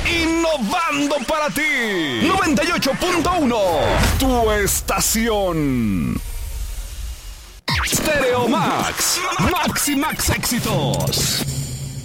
Innovando para ti. 98.1. Tu estación. Stereo Max. Max y Max éxitos.